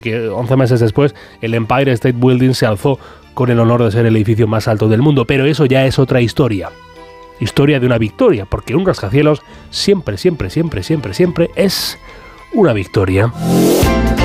que 11 meses después el Empire State Building se alzó con el honor de ser el edificio más alto del mundo, pero eso ya es otra historia. Historia de una victoria, porque un rascacielos siempre es una victoria.